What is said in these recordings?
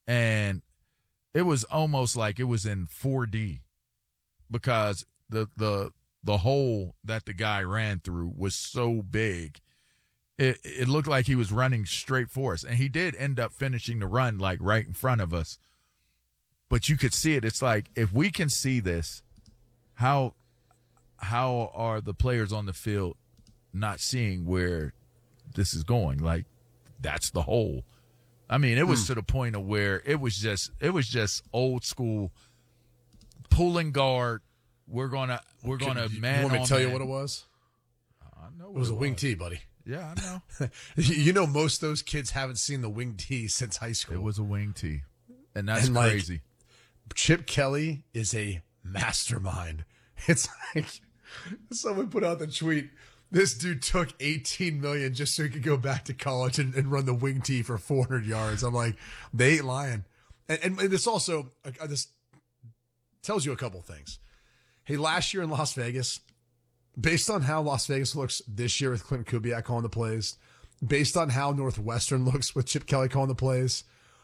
and it was almost like it was in 4D because the hole that the guy ran through was so big. It looked like he was running straight for us, and he did end up finishing the run like right in front of us. But you could see it. It's like, if we can see this, how are the players on the field not seeing where this is going? Like, that's the hole. I mean, it was to the point of where it was just old school pulling guard. We're gonna man on man. You want me to tell you what it was? I know it was a wing tee, buddy. Yeah, I know. You know, most of those kids haven't seen the wing tee since high school. It was a wing tee, and that's crazy. Chip Kelly is a mastermind. It's like someone put out the tweet. This dude took $18 million just so he could go back to college and run the wing tee for 400 yards. I'm like, they ain't lying. And this also this tells you a couple things. Hey, last year in Las Vegas, based on how Las Vegas looks this year with Clint Kubiak calling the plays, based on how Northwestern looks with Chip Kelly calling the plays,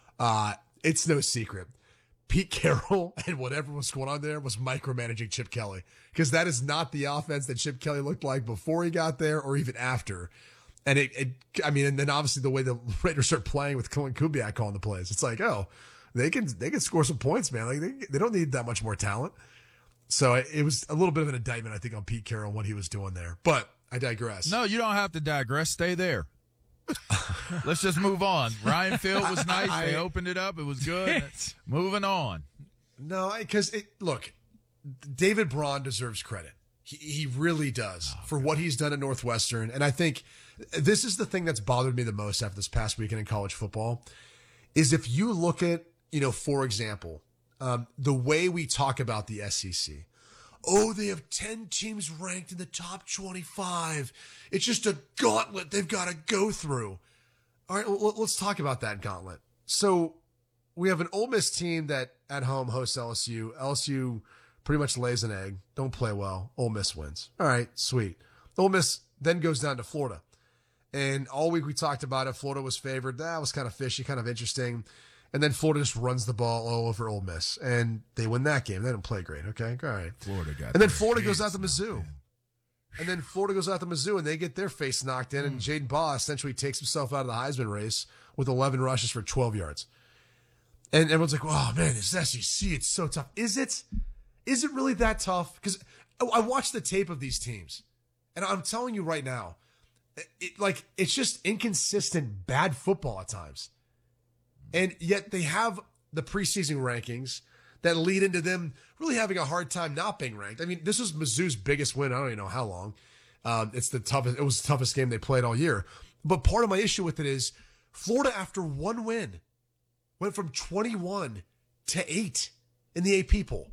it's no secret. Pete Carroll and whatever was going on there was micromanaging Chip Kelly, because that is not the offense that Chip Kelly looked like before he got there or even after. And and then obviously the way the Raiders start playing with Clint Kubiak calling the plays, it's like, oh, they can score some points, man. Like they don't need that much more talent. So it was a little bit of an indictment, I think, on Pete Carroll and what he was doing there. But I digress. No, you don't have to digress. Stay there. Let's just move on. Ryan Field was nice. They opened it up. It was good. Moving on. No, because look, David Braun deserves credit. He really does for what he's done at Northwestern. And I think this is the thing that's bothered me the most after this past weekend in college football is if you look at, for example, the way we talk about the SEC. Oh, they have 10 teams ranked in the top 25. It's just a gauntlet they've got to go through. All right, let's talk about that gauntlet. So we have an Ole Miss team that at home hosts LSU. LSU pretty much lays an egg. Don't play well. Ole Miss wins. All right, sweet. Ole Miss then goes down to Florida. And all week we talked about it. Florida was favored. That was kind of fishy, kind of interesting. And then Florida just runs the ball all over Ole Miss, and they win that game. They didn't play great. Okay, all right. And then Florida goes out to Mizzou. And then Florida goes out to Mizzou, and they get their face knocked in, and Jaden Baugh essentially takes himself out of the Heisman race with 11 rushes for 12 yards. And everyone's like, oh, man, it's SEC. It's so tough. Is it? Is it really that tough? Because I watched the tape of these teams, and I'm telling you right now, it's just inconsistent, bad football at times. And yet they have the preseason rankings that lead into them really having a hard time not being ranked. I mean, this was Mizzou's biggest win. I don't even know how long. It was the toughest game they played all year. But part of my issue with it is Florida, after one win, went from 21 to 8 in the AP poll.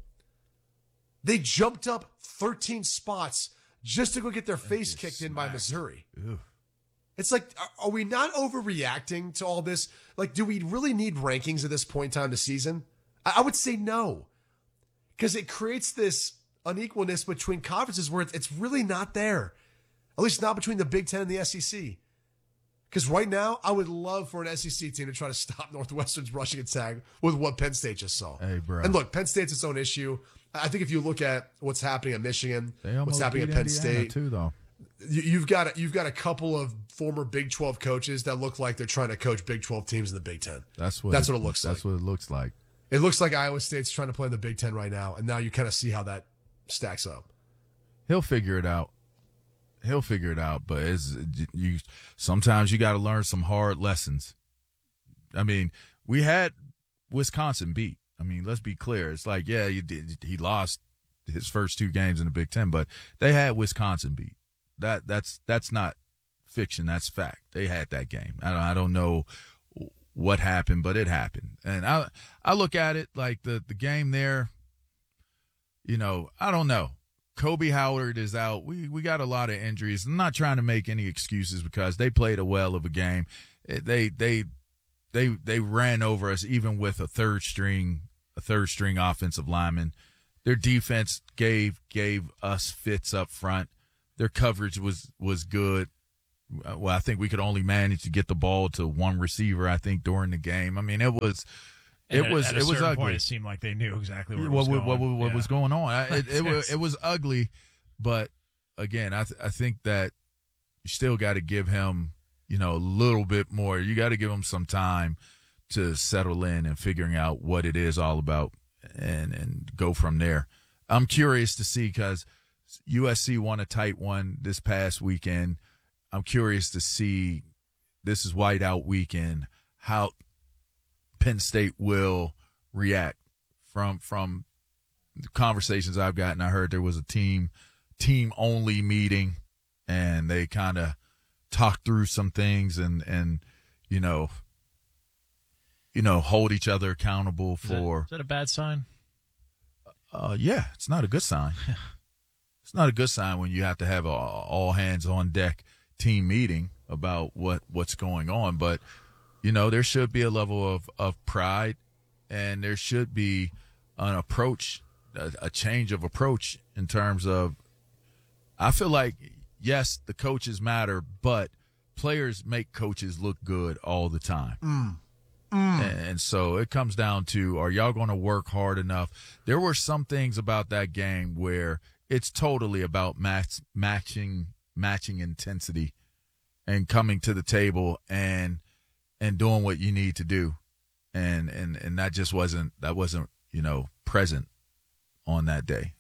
They jumped up 13 spots just to go get their face kicked in by Missouri. Ew. It's like, are we not overreacting to all this? Like, do we really need rankings at this point in time this season? I would say no. Because it creates this unequalness between conferences where it's really not there. At least not between the Big Ten and the SEC. Because right now, I would love for an SEC team to try to stop Northwestern's rushing attack with what Penn State just saw. Hey, bro. And look, Penn State's its own issue. I think if you look at what's happening at Michigan, what's happening at Penn State, too, though. You've got a couple of former Big 12 coaches that look like they're trying to coach Big 12 teams in the Big Ten. That's what it looks like. That's what it looks like. It looks like Iowa State's trying to play in the Big Ten right now, and now you kind of see how that stacks up. He'll figure it out. But sometimes you got to learn some hard lessons. I mean, we had Wisconsin beat. I mean, let's be clear. It's like, yeah, he lost his first two games in the Big Ten, but they had Wisconsin beat. That's not fiction. That's fact. They had that game. I don't know what happened, but it happened. And I look at it like the game there, I don't know. Kobe Howard is out. We got a lot of injuries. I'm not trying to make any excuses because they played a well of a game. They ran over us even with a third string offensive lineman. Their defense gave us fits up front. Their coverage was good. Well, I think we could only manage to get the ball to one receiver, I think, during the game. I mean, it It was ugly. Point, it seemed like they knew exactly where what was going on. Yes. It was ugly, but again, I think that you still got to give him, a little bit more. You got to give him some time to settle in and figuring out what it is all about, and go from there. I'm curious to see, because USC won a tight one this past weekend. I'm curious to see, this is whiteout weekend, how Penn State will react. From the conversations I've gotten, I heard there was a team only meeting, and they kind of talked through some things and hold each other accountable for. Is that a bad sign? Yeah, it's not a good sign. It's not a good sign when you have to have a all hands on deck team meeting about what's going on. But there should be a level of pride, and there should be an approach, a change of approach in terms of, I feel like, yes, the coaches matter, but players make coaches look good all the time. And so it comes down to, are y'all going to work hard enough? There were some things about that game where it's totally about matching intensity and coming to the table and doing what you need to do. And that just wasn't present on that day.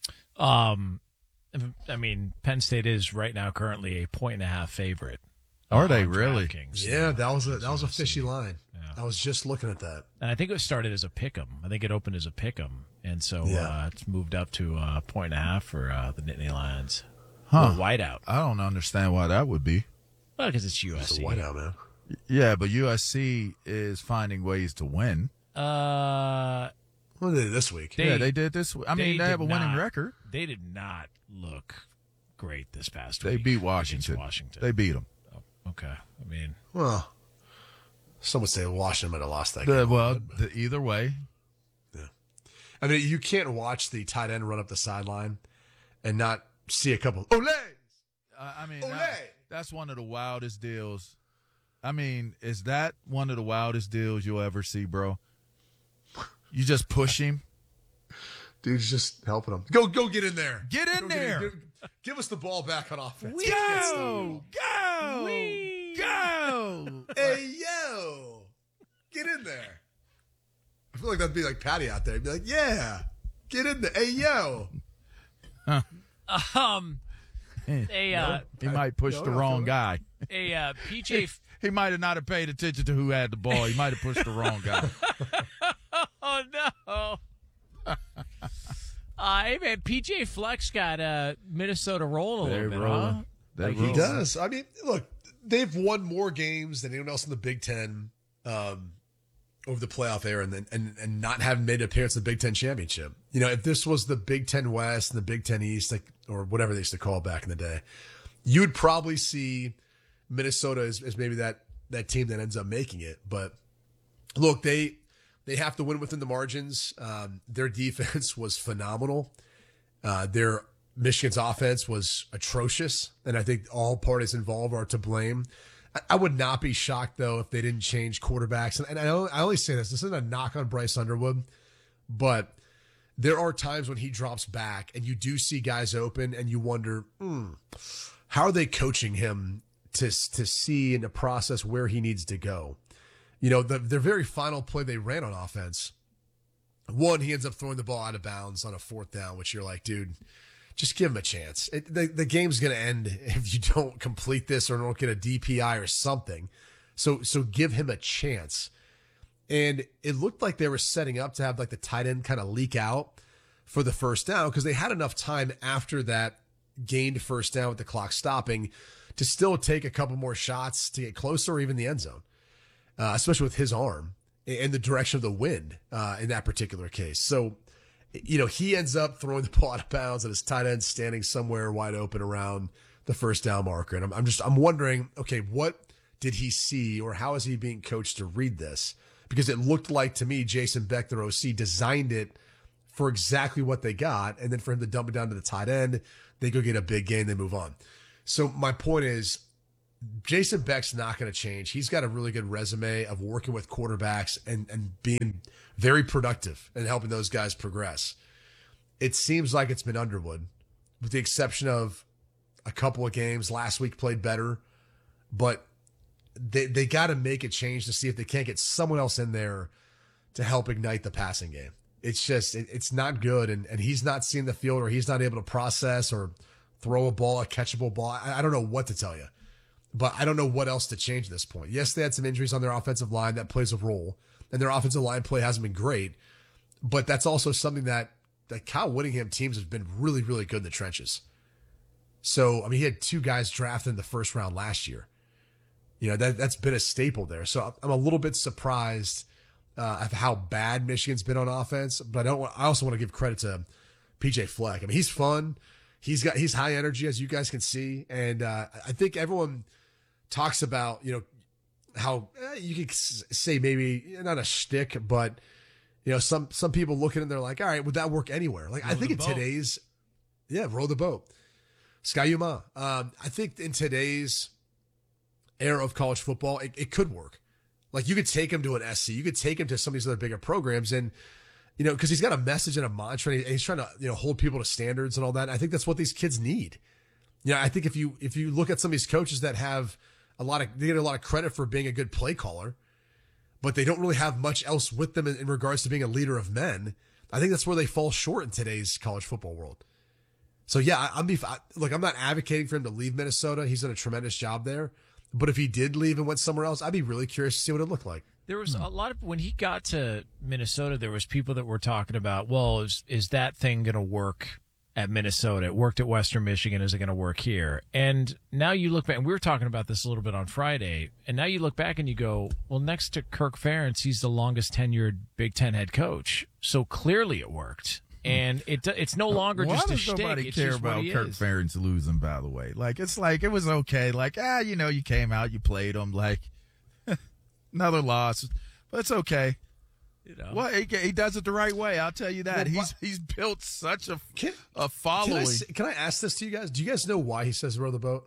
I mean, Penn State is right now currently a 1.5 favorite. Are they really? Yeah, that was a fishy line. Yeah. I was just looking at that. And I think it started as a pick'em. I think it opened as a pick'em, and so it's moved up to 1.5 for the Nittany Lions. Huh? Whiteout. I don't understand why that would be. Well, because it's USC. It's a whiteout, man. Yeah, but USC is finding ways to win. What did they do this week? They did this. I mean, they have a winning record. They did not look great this past week. They beat Washington. They beat them. Oh, okay. I mean, well, some would say Washington might have lost that game. Either way. Yeah. I mean, you can't watch the tight end run up the sideline and not see a couple Olés. That's one of the wildest deals. I mean, is that one of the wildest deals you'll ever see, bro? You just push him. Dude's just helping him. Go get in there. Get in there. Give us the ball back on offense. Go. Hey, yo. Get in there. I feel like that'd be like Patty out there. He'd be like, yeah, get in there. Hey, yo. He might push the wrong guy. PJ. He might have not have paid attention to who had the ball. He might have pushed the wrong guy. Oh, no. Hey, man, PJ Flex got Minnesota rolling a little bit, huh? He does. I mean, look, they've won more games than anyone else in the Big Ten over the playoff era, and not having made an appearance in the Big Ten championship. If this was the Big Ten West and the Big Ten East, or whatever they used to call it back in the day, you'd probably see Minnesota as maybe that team that ends up making it. But look, they have to win within the margins. Their defense was phenomenal. Their Michigan's offense was atrocious, and I think all parties involved are to blame. I would not be shocked, though, if they didn't change quarterbacks. And I only say this isn't a knock on Bryce Underwood, but there are times when he drops back and you do see guys open and you wonder, how are they coaching him to see in the process where he needs to go? Their very final play they ran on offense, he ends up throwing the ball out of bounds on a 4th down, which you're like, dude, just give him a chance. The game's going to end if you don't complete this or don't get a DPI or something. So give him a chance. And it looked like they were setting up to have like the tight end kind of leak out for the first down, because they had enough time after that gained first down with the clock stopping to still take a couple more shots to get closer, or even the end zone, especially with his arm and the direction of the wind in that particular case. So, he ends up throwing the ball out of bounds, and his tight end standing somewhere wide open around the first down marker. And I'm wondering, okay, what did he see, or how is he being coached to read this? Because it looked like to me, Jason Beck, their OC, designed it for exactly what they got. And then for him to dump it down to the tight end, they go get a big gain, they move on. So my point is, Jason Beck's not going to change. He's got a really good resume of working with quarterbacks and being very productive and helping those guys progress. It seems like it's been Underwood, with the exception of a couple of games. Last week played better, but they got to make a change to see if they can't get someone else in there to help ignite the passing game. It's just, it's not good. And he's not seeing the field, or he's not able to process or throw a ball, a catchable ball. I don't know what to tell you, but I don't know what else to change at this point. Yes, they had some injuries on their offensive line. That plays a role, and their offensive line play hasn't been great, but that's also something that Kyle Whittingham teams have been really, really good in the trenches. So, I mean, he had 2 guys drafted in the first round last year. You know, that's been a staple there. So I'm a little bit surprised of how bad Michigan's been on offense, but I also want to give credit to PJ Fleck. I mean, he's fun. He's high energy, as you guys can see. And I think everyone talks about, you know, how you could say maybe not a shtick, but, you know, some people look at it and they're like, all right, would that work anywhere? Like, I think in today's, row the boat. Sky Yuma. I think in today's era of college football, it could work. Like, you could take him to an SC, you could take him to some of these other bigger programs, and, you know, because he's got a message and a mantra, and he's trying to, you know, hold people to standards and all that. I think that's what these kids need. You know, I think if you look at some of these coaches that have they get a lot of credit for being a good play caller, but they don't really have much else with them in regards to being a leader of men, I think that's where they fall short in today's college football world. So yeah, I'm not advocating for him to leave Minnesota. He's done a tremendous job there. But if he did leave and went somewhere else, I'd be really curious to see what it looked like. There was a lot of, when he got to Minnesota, there was people that were talking about, well, is that thing going to work at Minnesota? It worked at Western Michigan. Is it going to work here? And now you look back, and we were talking about this a little bit on Friday, and now you look back and you go, well, next to Kirk Ferentz, he's the longest tenured Big Ten head coach. So clearly it worked. And it's no longer just a shtick. Nobody it's care just about Kirk Ferentz. Ferentz losing, by the way. Like, it's like, it was okay. Like, you know, you came out, you played him. Like, another loss. But it's okay. You know. Well, he does it the right way. I'll tell you that. Well, he's built such a following. Can I ask this to you guys? Do you guys know why he says row the boat?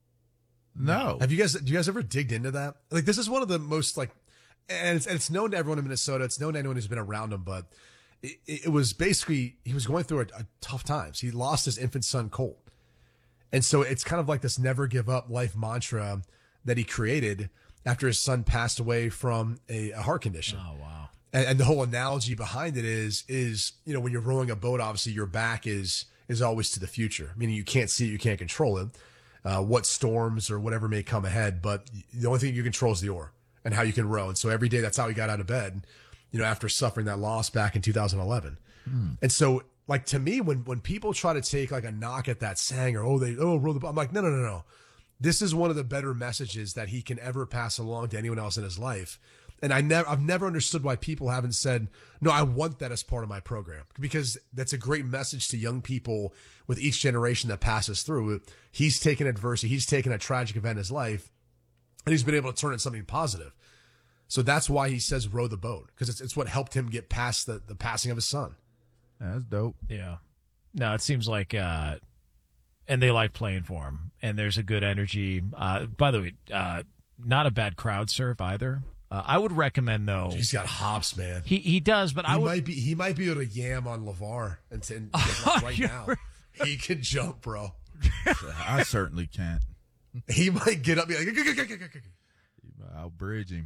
No. Do you guys ever digged into that? Like, this is one of the most, like, and it's known to everyone in Minnesota. It's known to anyone who's been around him, but it was basically, he was going through a tough times. He lost his infant son, Colt. And so it's kind of like this never give up life mantra that he created after his son passed away from a heart condition. Oh, wow. And the whole analogy behind it is, you know, when you're rowing a boat, obviously your back is always to the future, meaning you can't see it, you can't control it, what storms or whatever may come ahead. But the only thing you control is the oar and how you can row. And so every day, that's how he got out of bed, you know, after suffering that loss back in 2011. And so, like, to me, when people try to take like a knock at that saying, or row the boat, I'm like, no. This is one of the better messages that he can ever pass along to anyone else in his life. And I've never understood why people haven't said, no, I want that as part of my program, because that's a great message to young people with each generation that passes through. He's taken adversity. He's taken a tragic event in his life, and he's been able to turn it into something positive. So that's why he says row the boat, because it's what helped him get past the passing of his son. That's dope. Yeah. No, it seems like, and they like playing for him, and there's a good energy. By the way, not a bad crowd surf either. I would recommend, though. He's got hops, man. He does, but he might be able to yam on LeVar and right now. He can jump, bro. I certainly can't. He might get up and be like, I'll bridge him.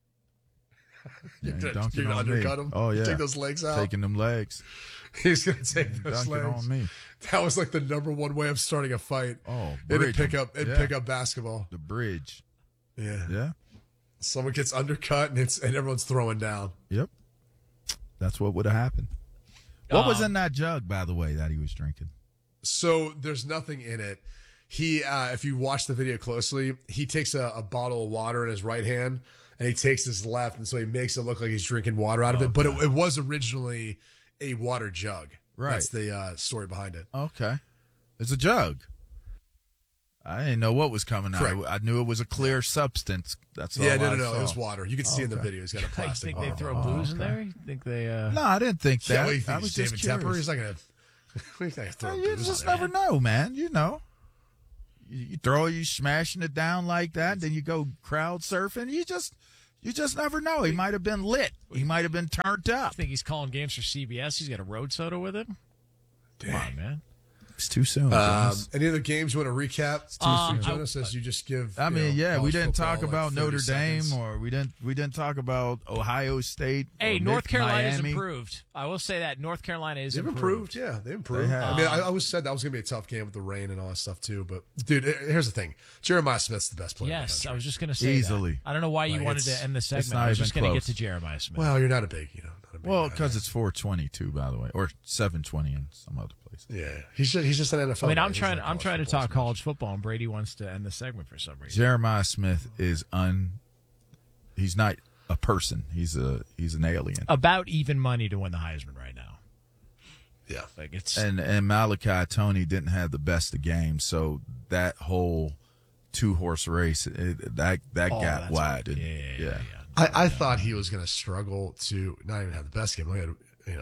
You're gonna undercut him? Oh, yeah. Take those legs out. Taking them legs. He's going to take those legs. On me. That was like the number one way of starting a fight. Oh, it'd pick up basketball. The bridge. Yeah. Yeah. Someone gets undercut and everyone's throwing down. Yep. That's what would have happened. What was in that jug, by the way, that he was drinking? So there's nothing in it. He, if you watch the video closely, he takes a bottle of water in his right hand and he takes his left, and so he makes it look like he's drinking water out of it. But it was originally a water jug. Right. That's the story behind it. Okay. It's a jug. I didn't know what was coming out. I knew it was a clear substance. That's all. Yeah, no. Saw. It was water. You can see in the video. He's got a plastic. Think they throw booze in there? You think they? No, I didn't think that. Yeah, what do you think? I was David just Tepper? curious. He's not gonna. What do you think? Throw You booze just in there? never know, man. You know. you smashing it down like that, then you go crowd surfing. You just never know. He might have been lit. He might have been turned up. I think he's calling games for CBS. He's got a road soda with him. Dang. Come on, man. It's too soon. Jonas. Any other games you want to recap? It's too soon, Jonas, as you just give. I mean, yeah, we college didn't talk football, about like 30 Notre seconds. Dame, or we didn't talk about Ohio State. Hey, or North Carolina's Miami. improved. I will say that North Carolina is They've improved. Yeah, they improved. They have. I mean, I always said that was going to be a tough game with the rain and all that stuff too. But dude, here's the thing: Jeremiah Smith's the best player. in the Yes, country. I was just going to say Easily. that. I don't know why you Like, wanted it's- to end the it's segment. not I was even just going to get close. to Jeremiah Smith. Well, you're not a big, not a big Well, guy. because it's 422, by the way, or 720 in some other place. yeah, he's just an NFL. I mean, guy. I'm He's trying. not I'm trying to football. talk college football, and Brady wants to end the segment for some reason. Jeremiah Smith is he's not a person. He's an alien. About even money to win the Heisman right now. Yeah, Like it's And Malachi Tony didn't have the best of games, so that whole 2-horse race that got that's wide. right. And- Yeah. I thought he was going to struggle to not even have the best game. He had,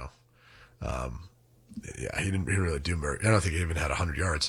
he didn't really do very. I don't think he even had 100 yards.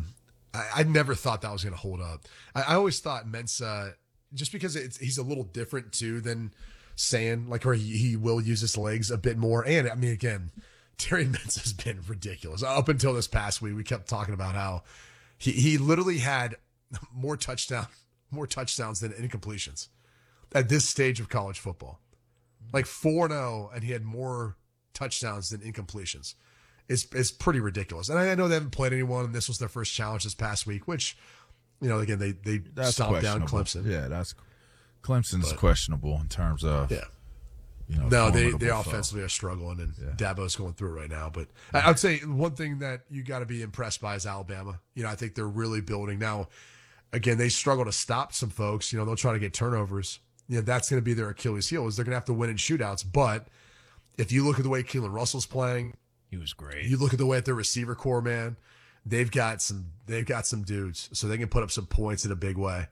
I never thought that was going to hold up. I always thought Mensa, just because he's a little different too than Sand, like where he will use his legs a bit more. And I mean, again, Terry Mensa's been ridiculous up until this past week. We kept talking about how he literally had more touchdowns than incompletions at this stage of college football. Like 4-0, and he had more touchdowns than incompletions. It's pretty ridiculous. And I know they haven't played anyone, and this was their first challenge this past week, which, again, they That's stomped down questionable. Clemson. Yeah, Clemson's questionable in terms of Yeah. No, they formidable foe. offensively are struggling, and Dabo's going through it right now. But I'd say one thing that you got to be impressed by is Alabama. I think they're really building. Now, again, they struggle to stop some folks. They'll try to get turnovers. That's going to be their Achilles heel, is they're going to have to win in shootouts. But if you look at the way Keelan Russell's playing, he was great. you look at the way at their receiver core, man, they've got some dudes, so they can put up some points in a big way.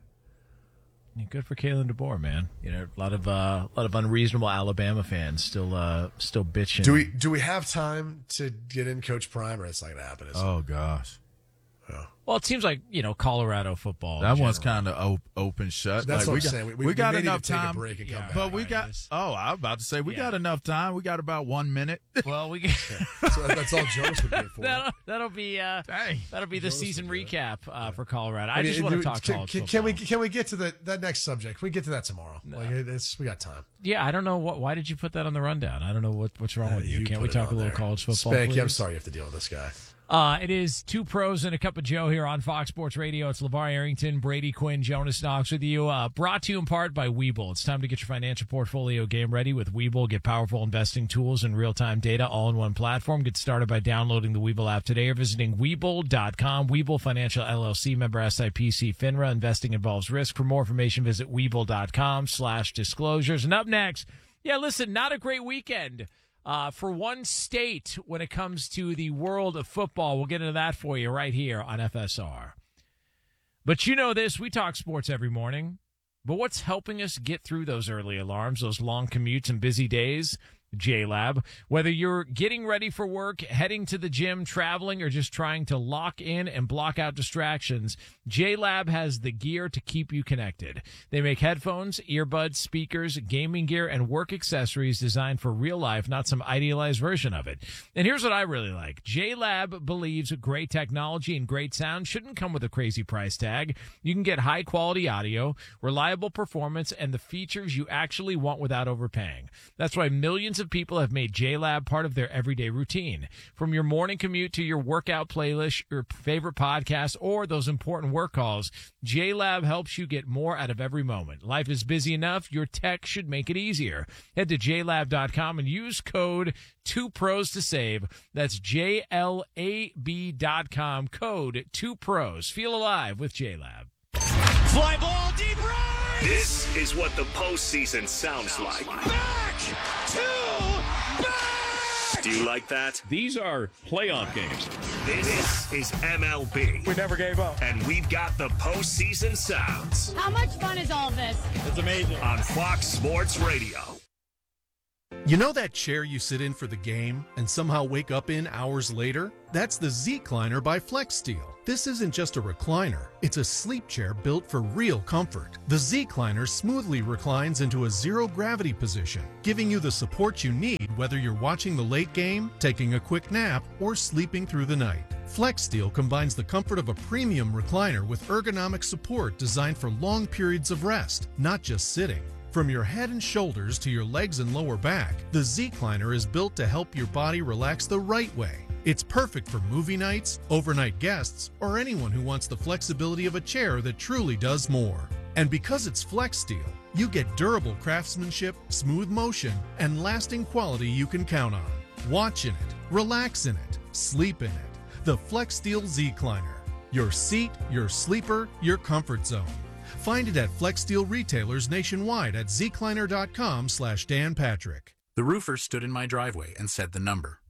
Good for Kalen DeBoer, man. A lot of unreasonable Alabama fans still bitching. Do we have time to get in Coach Prime, or it's not going to happen? Is it? Oh gosh, Well, it seems like Colorado football. that in one's general. kind of open shut. That's what we I'm got, saying. We got may need to enough take a time, break and come Yeah. back. but we Right, got. this- Oh, I was about to say we Yeah. got enough time. We got about 1 minute. Well, we So that's all Jonas would be for. that'll be Dang. the season would do recap for Colorado. I mean, just want to talk college football. Can we get to that next subject? Can we get to that tomorrow? Like we got time. Yeah, I don't know why did you put that on the rundown? I don't know what's wrong with you. Can't we put it talk a on little there. college football? Spanky, I'm please? sorry you have to deal with this guy. It is Two Pros and a Cup of Joe here on Fox Sports Radio. It's LeVar Arrington, Brady Quinn, Jonas Knox with you. Brought to you in part by Webull. It's time to get your financial portfolio game ready with Webull. Get powerful investing tools and real-time data all in one platform. Get started by downloading the Webull app today or visiting Webull.com. Webull Financial LLC, member SIPC FINRA. Investing involves risk. For more information, visit Webull.com/disclosures. And up next, listen, not a great weekend. For one state when it comes to the world of football. We'll get into that for you right here on FSR. But this, we talk sports every morning. But what's helping us get through those early alarms, those long commutes and busy days? JLab. Whether you're getting ready for work, heading to the gym, traveling, or just trying to lock in and block out distractions, JLab has the gear to keep you connected. They make headphones, earbuds, speakers, gaming gear, and work accessories designed for real life, not some idealized version of it. And here's what I really like. JLab believes great technology and great sound shouldn't come with a crazy price tag. You can get high quality audio, reliable performance, and the features you actually want without overpaying. That's why millions of people have made JLab part of their everyday routine. From your morning commute to your workout playlist, your favorite podcast, or those important work calls, JLab helps you get more out of every moment. Life is busy enough, your tech should make it easier. Head to JLab.com and use code 2pros to save. That's JLAB.com, code 2pros. Feel alive with JLab. Fly ball deep right! This is what the postseason sounds like. Back to back! Do you like that? These are playoff games. This is MLB. We never gave up. And we've got the postseason sounds How much fun is all this? It's amazing. on Fox Sports Radio. You know that chair you sit in for the game and somehow wake up in hours later? That's the Z-Cliner by FlexSteel. This isn't just a recliner, it's a sleep chair built for real comfort. The Z-Cliner smoothly reclines into a zero-gravity position, giving you the support you need whether you're watching the late game, taking a quick nap, or sleeping through the night. FlexSteel combines the comfort of a premium recliner with ergonomic support designed for long periods of rest, not just sitting. From your head and shoulders to your legs and lower back, the Z-Cliner is built to help your body relax the right way. It's perfect for movie nights, overnight guests, or anyone who wants the flexibility of a chair that truly does more. And because it's FlexSteel, you get durable craftsmanship, smooth motion, and lasting quality you can count on. Watch in it, relax in it, sleep in it. The FlexSteel Z-Cliner. Your seat, your sleeper, your comfort zone. Find it at FlexSteel retailers nationwide at zcliner.com/Dan Patrick. The roofer stood in my driveway and said the number,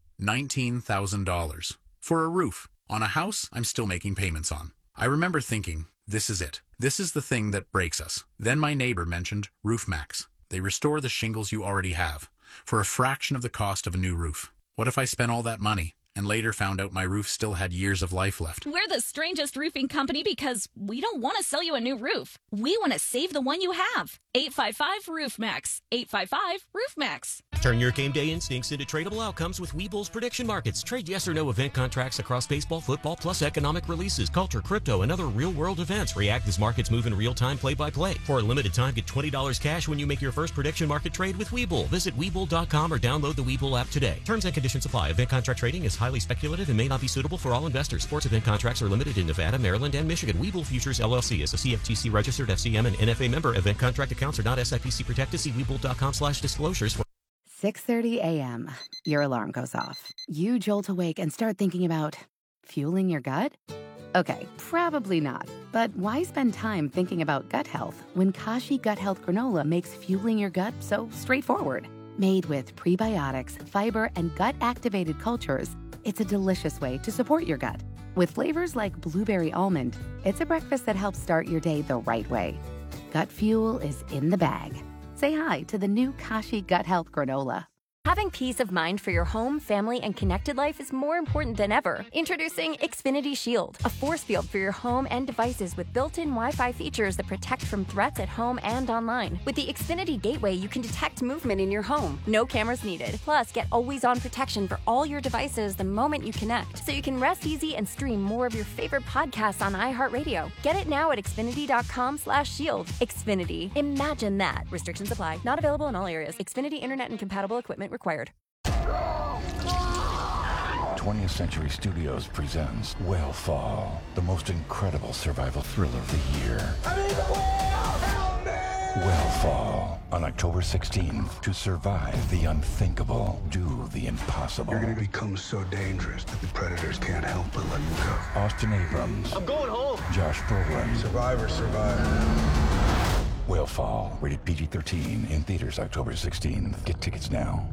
$19,000. For a roof on a house I'm still making payments on. I remember thinking, this is it. This is the thing that breaks us. Then my neighbor mentioned RoofMax. They restore the shingles you already have for a fraction of the cost of a new roof. What if I spent all that money and later found out my roof still had years of life left? We're the strangest roofing company because we don't want to sell you a new roof. We want to save the one you have. 855-ROOFMAX. 855-ROOFMAX. Turn your game day instincts into tradable outcomes with Webull's prediction markets. Trade yes or no event contracts across baseball, football, plus economic releases, culture, crypto, and other real-world events. React as markets move in real time, play-by-play. For a limited time, get $20 cash when you make your first prediction market trade with Webull. Visit Webull.com or download the Webull app today. Terms and conditions apply. Event contract trading is highly speculative and may not be suitable for all investors. Sports event contracts are limited in Nevada, Maryland, and Michigan. Webull Futures LLC is a CFTC registered FCM and NFA member. Event contract accounts are not SIPC protected. See Webull.com/disclosures for 6:30 a.m. Your alarm goes off. You jolt awake and start thinking about fueling your gut? Okay, probably not. But why spend time thinking about gut health when Kashi Gut Health Granola makes fueling your gut so straightforward? Made with prebiotics, fiber, and gut-activated cultures, it's a delicious way to support your gut. With flavors like blueberry almond, it's a breakfast that helps start your day the right way. Gut fuel is in the bag. Say hi to the new Kashi Gut Health Granola. Having peace of mind for your home, family, and connected life is more important than ever. Introducing Xfinity Shield, a force field for your home and devices with built-in Wi-Fi features that protect from threats at home and online. With the Xfinity Gateway, you can detect movement in your home. No cameras needed. Plus, get always-on protection for all your devices the moment you connect, so you can rest easy and stream more of your favorite podcasts on iHeartRadio. Get it now at Xfinity.com/shield. Xfinity. Imagine that. Restrictions apply. Not available in all areas. Xfinity Internet and compatible equipment required. 20th Century Studios presents Whale the most incredible survival thriller of the year. Whale on October 16th. To survive the unthinkable, do the impossible. You're going to become so dangerous that the predators can't help but let you go. Austin Abrams. I'm going home. Josh Brolin. Survivor. Whale rated PG-13 in theaters October 16th. Get tickets now.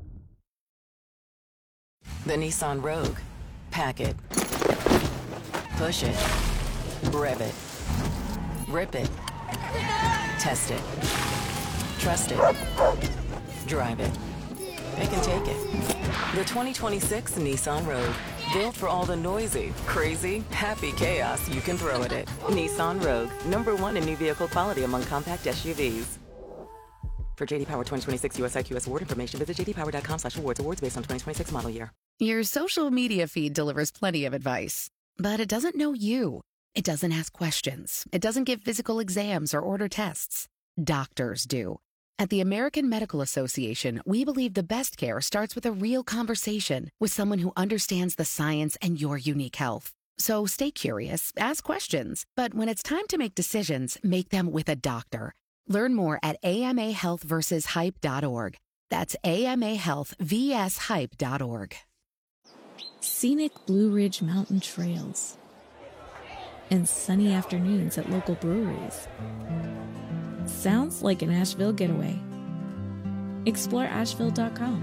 The Nissan Rogue. Pack it. Push it. Rev it. Rip it. Test it. Trust it. Drive it. It can take it. The 2026 Nissan Rogue. Built for all the noisy, crazy, happy chaos you can throw at it. Nissan Rogue. #1 in new vehicle quality among compact SUVs. For JD Power 2026 US IQS award information, visit jdpower.com/awards. Awards based on 2026 model year. Your social media feed delivers plenty of advice, but it doesn't know you. It doesn't ask questions. It doesn't give physical exams or order tests. Doctors do. At the American Medical Association, we believe the best care starts with a real conversation with someone who understands the science and your unique health. So stay curious, ask questions, but when it's time to make decisions, make them with a doctor. Learn more at amahealthversushype.org. That's amahealthvshype.org. Scenic Blue Ridge Mountain trails and sunny afternoons at local breweries. Sounds like an Asheville getaway. Explore Asheville.com.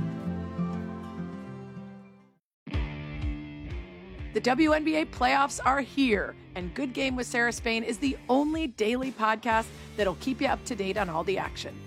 The WNBA playoffs are here, and Good Game with Sarah Spain is the only daily podcast that'll keep you up to date on all the action.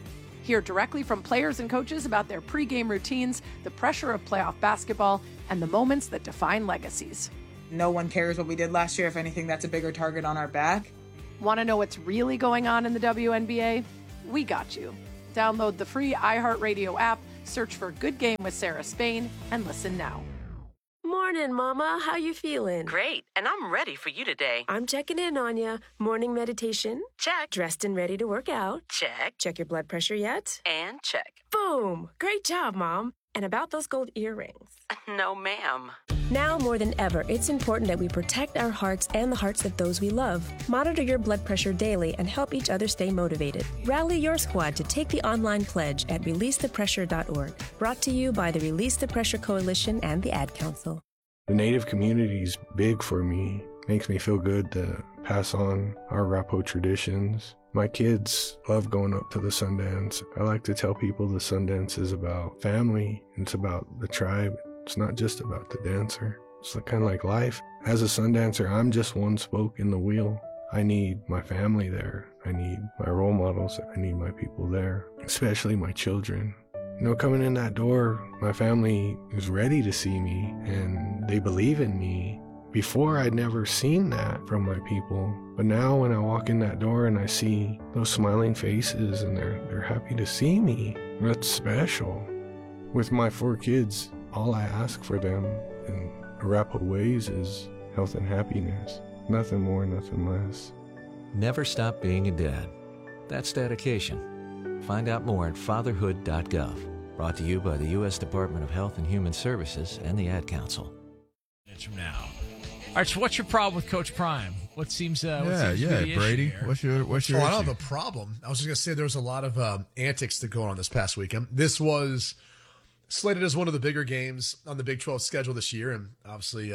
Hear directly from players and coaches about their pregame routines, the pressure of playoff basketball, and the moments that define legacies. No one cares what we did last year. If anything, that's a bigger target on our back. Want to know what's really going on in the WNBA? We got you. Download the free iHeartRadio app, search for Good Game with Sarah Spain, and listen now. Morning, Mama. How you feeling? Great, and I'm ready for you today. I'm checking in on ya. Morning meditation? Check. Dressed and ready to work out? Check. Check your blood pressure yet? And check. Boom! Great job, Mom. And about those gold earrings? No, ma'am. Now more than ever, it's important that we protect our hearts and the hearts of those we love. Monitor your blood pressure daily and help each other stay motivated. Rally your squad to take the online pledge at releasethepressure.org. Brought to you by the Release the Pressure Coalition and the Ad Council. The Native community is big for me. Makes me feel good to pass on our Arapaho traditions. My kids love going up to the Sundance. I like to tell people the Sundance is about family. It's about the tribe. It's not just about the dancer. It's kind of like life. As a Sundancer, I'm just one spoke in the wheel. I need my family there. I need my role models. I need my people there, especially my children. You know, coming in that door, my family is ready to see me and they believe in me. Before, I'd never seen that from my people. But now when I walk in that door and I see those smiling faces and they're happy to see me, that's special. With my 4 kids, all I ask for them in Arapaho ways is health and happiness. Nothing more, nothing less. Never stop being a dad. That's dedication. Find out more at fatherhood.gov. Brought to you by the U.S. Department of Health and Human Services and the Ad Council. Minutes from now. All right, so what's your problem with Coach Prime? What seems to be the Brady. issue What's your I issue? don't have a problem. I was just going to say there was a lot of antics that go on this past weekend. This was slated as one of the bigger games on the Big 12 schedule this year, and obviously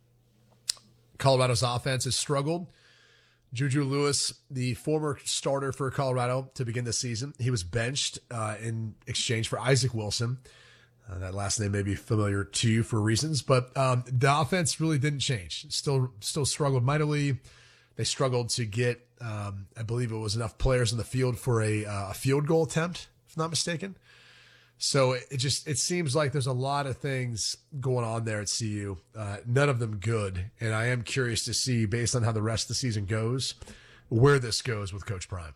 Colorado's offense has struggled. Juju Lewis, the former starter for Colorado to begin the season, he was benched in exchange for Isaac Wilson. That last name may be familiar to you for reasons, but the offense really didn't change. Still struggled mightily. They struggled to get, I believe it was enough players in the field for a field goal attempt, if I'm not mistaken. So it seems like there's a lot of things going on there at CU, none of them good. And I am curious to see, based on how the rest of the season goes, where this goes with Coach Prime.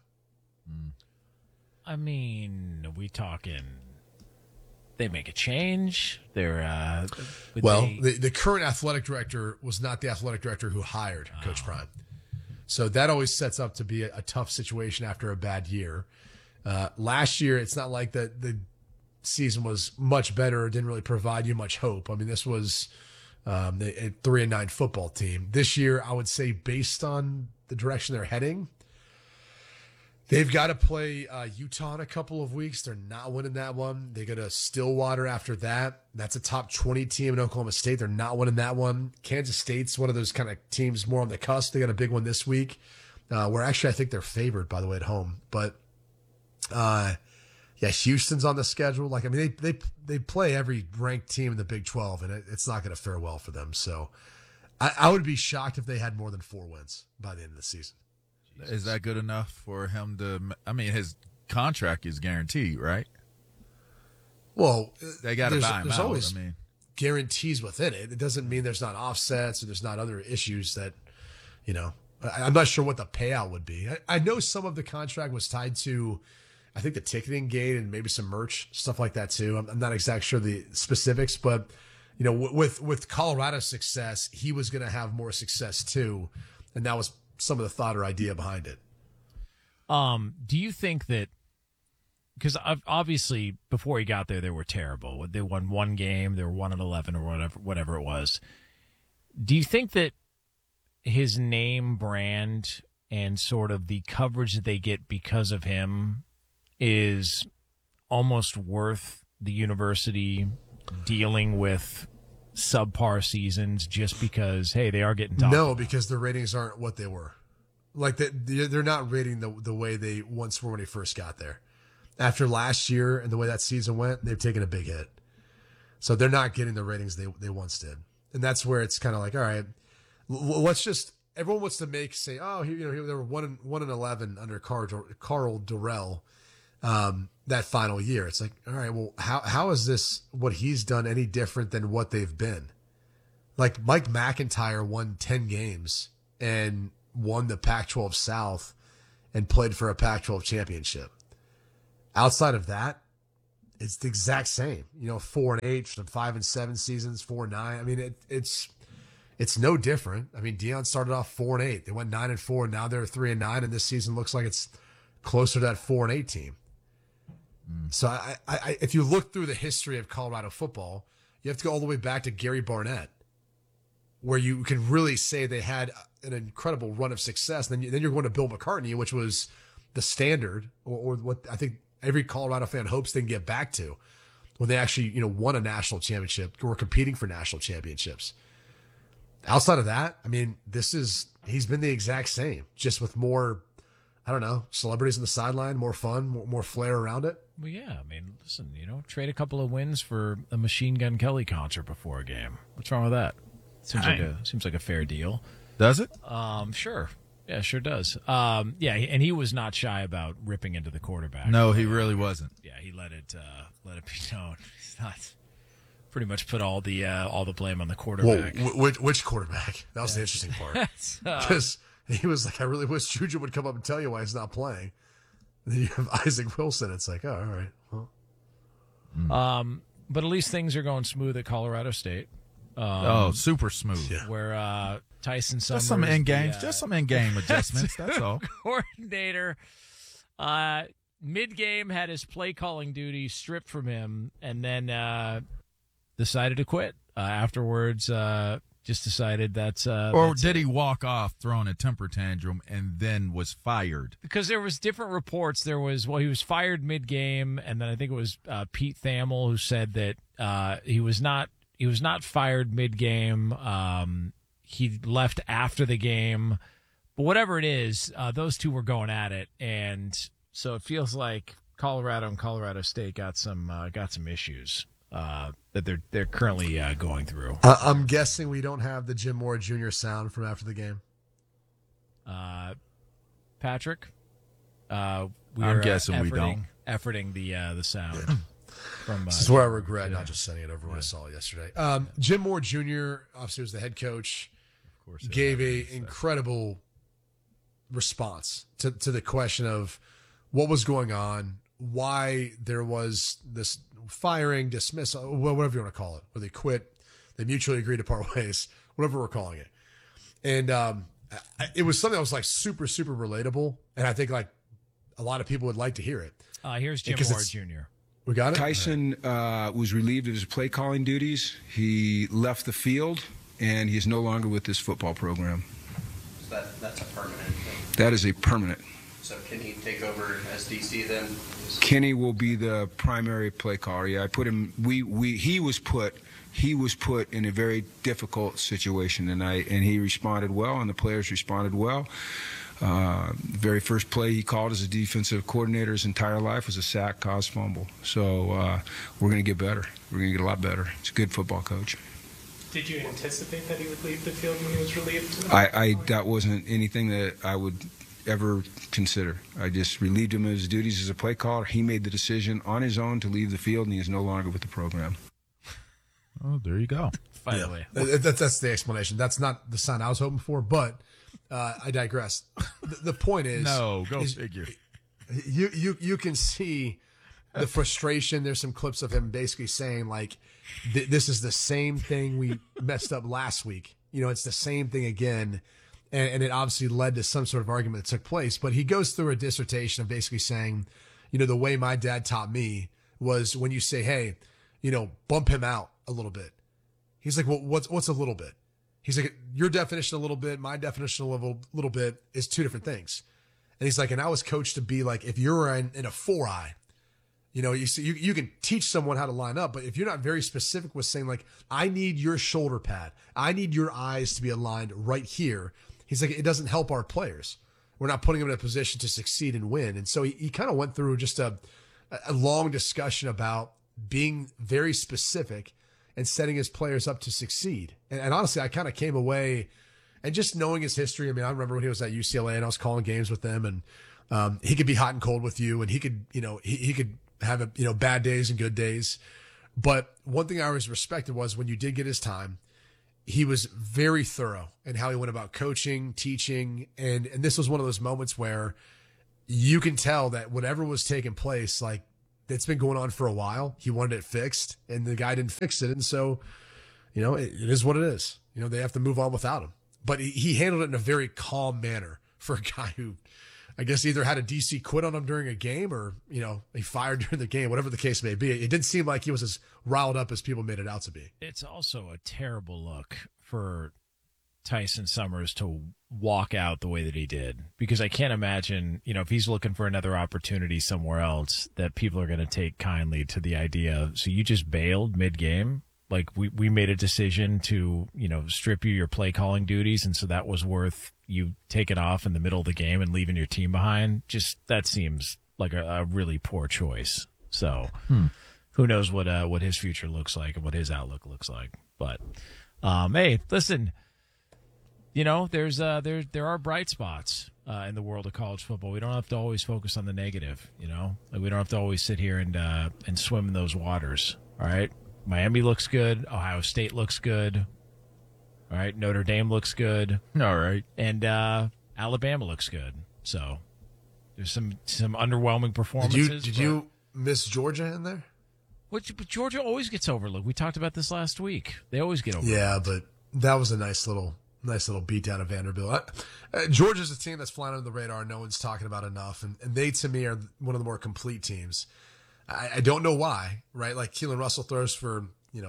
I mean, are we talking they make a change? The current athletic director was not the athletic director who hired Coach Prime. So that always sets up to be a tough situation after a bad year. Last year, it's not like the season was much better or didn't really provide you much hope. I mean, this was a 3-9 football team. This year, I would say, based on the direction they're heading, they've got to play Utah in a couple of weeks. They're not winning that one. They go to Stillwater after that. That's a top 20 team in Oklahoma State. They're not winning that one. Kansas State's one of those kind of teams more on the cusp. They got a big one this week, where actually I think they're favored, by the way, at home. But yeah, Houston's on the schedule. Like, I mean, they play every ranked team in the Big 12, and it's not going to fare well for them. So I would be shocked if they had more than 4 wins by the end of the season. Is that good enough for him to? I mean, his contract is guaranteed, right? Well, they got to buy him there's out. Always I mean, guarantees within it. It doesn't mean there's not offsets or there's not other issues that, you know. I'm not sure what the payout would be. I know some of the contract was tied to, I think, the ticketing gate and maybe some merch, stuff like that too. I'm not exactly sure the specifics, but you know, with Colorado's success, he was going to have more success too, and that was some of the thought or idea behind it. Do you think that, because obviously before he got there, they were terrible. They won one game, they were 1-11 or whatever it was. Do you think that his name brand and sort of the coverage that they get because of him is almost worth the university dealing with subpar seasons just because, hey, they are getting talked No, about? because the ratings aren't what they were. Like, they're not rating the way they once were when he first got there. After last year and the way that season went, they've taken a big hit. So they're not getting the ratings they once did. And that's where it's kind of like, all right, let's just, everyone wants to say, oh, they were 1-11 under Carl Durrell. that final year. It's like, all right, well, how is this, what he's done, any different than what they've been? Like Mike McIntyre won 10 games and won the Pac-12 South and played for a Pac-12 championship. Outside of that, it's the exact same. 4-8, some 5-7 seasons, 4-9. I mean, it's no different. I mean, Deion started off 4-8. They went 9-4. Now they're 3-9, and this season looks like it's closer to that 4-8 team. So I if you look through the history of Colorado football, you have to go all the way back to Gary Barnett, where you can really say they had an incredible run of success. Then you're going to Bill McCartney, which was the standard, or what I think every Colorado fan hopes they can get back to, when they actually won a national championship, were competing for national championships. Outside of that, I mean, he's been the exact same, just with more, I don't know, celebrities on the sideline, more fun, more flair around it. Well, yeah. I mean, listen, trade a couple of wins for a Machine Gun Kelly concert before a game. What's wrong with that? Seems like a fair deal. Does it? Sure. Yeah, sure does. Yeah, and he was not shy about ripping into the quarterback. No, he really wasn't. Yeah, he let it be known. He's not. Pretty much put all the blame on the quarterback. Well, which quarterback? That was the interesting part. Because he was like, I really wish Juju would come up and tell you why he's not playing. And then you have Isaac Wilson. It's like, oh, all right. Well. But at least things are going smooth at Colorado State. Super smooth. Yeah. Where Tyson Summers, just some in-game adjustments. That's all. Coordinator, mid-game had his play calling duty stripped from him, and then decided to quit. Afterwards, just decided that's or did he walk off throwing a temper tantrum and then was fired? Because there was different reports. He was fired mid-game, and then I think it was Pete Thamel who said that he was not fired mid-game. He left after the game. But whatever it is, those two were going at it, and so it feels like Colorado and Colorado State got some issues that they're currently going through. I'm guessing we don't have the Jim Moore Jr. sound from after the game. Patrick, I'm guessing we don't. Efforting the sound. From, this is where I regret not just sending it over when I saw it yesterday. Jim Moore Jr. obviously was the head coach. Of course, gave a incredible response to the question of what was going on, why there was this firing, dismissal, whatever you want to call it, where they quit, they mutually agreed to part ways, whatever we're calling it. And it was something that was like super, super relatable, and I think like a lot of people would like to hear it. Here's Jim Moore Jr. We got it? Tyson was relieved of his play calling duties. He left the field, and he is no longer with this football program. So that's a permanent thing? That is a permanent. So can he take over as DC then? Kenny will be the primary play caller. Yeah, I put him. He was put in a very difficult situation, and he responded well, and the players responded well. The very first play he called as a defensive coordinator his entire life was a sack, caused fumble. So we're going to get better. We're going to get a lot better. He's a good football coach. Did you anticipate that he would leave the field when he was relieved? That wasn't anything that I would ever consider. I just relieved him of his duties as a play caller. He made the decision on his own to leave the field, and he is no longer with the program. Oh, there you go. Finally. That's the explanation. That's not the sound I was hoping for, but I digress. The point is, figure. You can see the frustration. There's some clips of him basically saying like, "This is the same thing we messed up last week. It's the same thing again." And it obviously led to some sort of argument that took place. But he goes through a dissertation of basically saying, the way my dad taught me was when you say, hey, bump him out a little bit. He's like, well, what's a little bit? He's like, your definition a little bit, my definition a little bit is two different things. And he's like, and I was coached to be like, if you're in a 4-eye, you can teach someone how to line up, but if you're not very specific with saying like, I need your shoulder pad, I need your eyes to be aligned right here. He's like, it doesn't help our players. We're not putting them in a position to succeed and win. And so he kind of went through just a long discussion about being very specific and setting his players up to succeed. And honestly, I kind of came away and just knowing his history. I mean, I remember when he was at UCLA and I was calling games with them, and He could be hot and cold with you, and he could, he could have bad days and good days. But one thing I always respected was when you did get his time, he was very thorough in how he went about coaching, teaching, and this was one of those moments where you can tell that whatever was taking place, like, it's been going on for a while. He wanted it fixed, and the guy didn't fix it, and so, it is what it is. They have to move on without him. But he handled it in a very calm manner for a guy who, I guess, either had a DC quit on him during a game or, he fired during the game, whatever the case may be. It didn't seem like he was as riled up as people made it out to be. It's also a terrible look for Tyson Summers to walk out the way that he did, because I can't imagine, if he's looking for another opportunity somewhere else, that people are going to take kindly to the idea. So you just bailed mid-game? Like, we made a decision to, strip you your play calling duties, and so that was worth you taking off in the middle of the game and leaving your team behind. Just, that seems like a really poor choice. So who knows what his future looks like and what his outlook looks like. But hey, listen, there are bright spots in the world of college football. We don't have to always focus on the negative. Like, we don't have to always sit here and swim in those waters. All right. Miami looks good. Ohio State looks good. All right. Notre Dame looks good. All right. And Alabama looks good. So there's some underwhelming performances. Did you miss Georgia in there? But Georgia always gets overlooked. We talked about this last week. They always get overlooked. Yeah, but that was a nice little beat down of Vanderbilt. Georgia's a team that's flying under the radar. No one's talking about enough. And they, to me, are one of the more complete teams. I don't know why, right? Like, Keelan Russell throws for,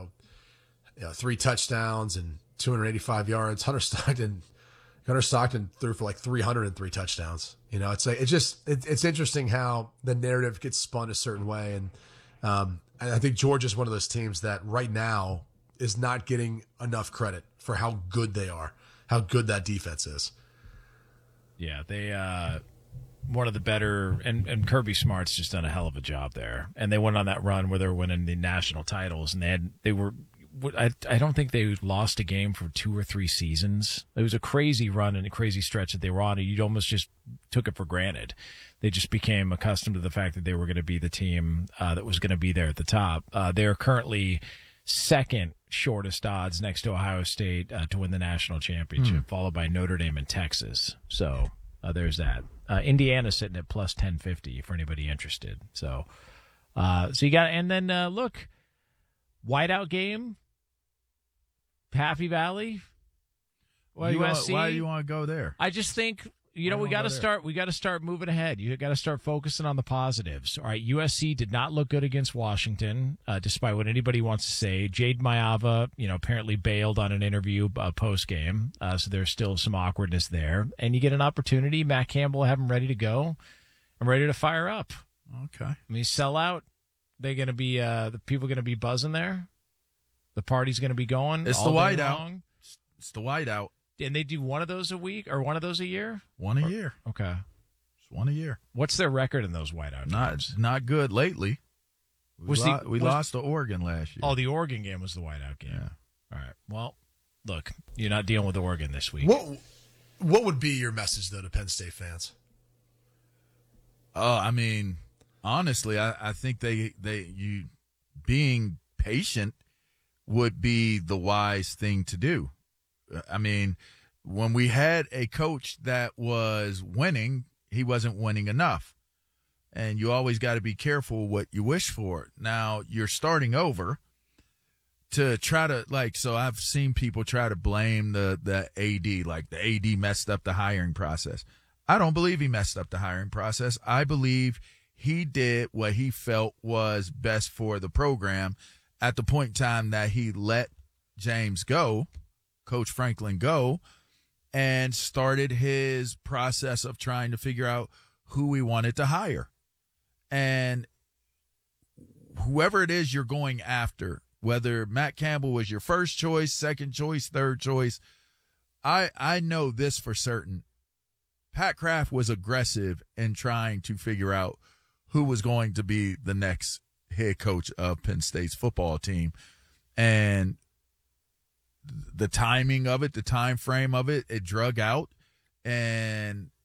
3 touchdowns and 285 yards. Hunter Stockton threw for like 303 touchdowns. It's interesting how the narrative gets spun a certain way. And I think Georgia's one of those teams that right now is not getting enough credit for how good they are, how good that defense is. Yeah, they one of the better, and Kirby Smart's just done a hell of a job there. And they went on that run where they were winning the national titles, and I don't think they lost a game for 2 or 3 seasons. It was a crazy run and a crazy stretch that they were on, and you almost just took it for granted. They just became accustomed to the fact that they were going to be the team that was going to be there at the top. They're currently second shortest odds next to Ohio State to win the national championship, followed by Notre Dame and Texas. So there's that. Indiana's sitting at plus 1050 for anybody interested. So you got, and then look, whiteout game, Happy Valley. Why do you want to go there? I just think, we got to start moving ahead. You got to start focusing on the positives. All right, USC did not look good against Washington, despite what anybody wants to say. Jade Mayava, apparently bailed on an interview post game, so there's still some awkwardness there. And you get an opportunity. Matt Campbell, have him ready to go. I'm ready to fire up. Okay. I mean, sell out. They're going to be the people going to be buzzing there. The party's going to be going. It's the whiteout. It's the whiteout. And they do one of those a week or one of those a year? One a year. Okay. Just one a year. What's their record in those whiteout games? Not good lately. We lost to Oregon last year. Oh, the Oregon game was the whiteout game. Yeah. All right. Well, look, you're not dealing with Oregon this week. What would be your message, though, to Penn State fans? I mean, honestly, I think you being patient would be the wise thing to do. I mean, when we had a coach that was winning, he wasn't winning enough. And you always got to be careful what you wish for. Now, you're starting over to try to, so I've seen people try to blame the AD, like the AD messed up the hiring process. I don't believe he messed up the hiring process. I believe he did what he felt was best for the program at the point in time that he let James go, Coach Franklin go, and started his process of trying to figure out who he wanted to hire. And whoever it is you're going after, whether Matt Campbell was your first choice, second choice, third choice, I know this for certain. Pat Kraft was aggressive in trying to figure out who was going to be the next head coach of Penn State's football team. And the timing of it, the time frame of it, it drug out. And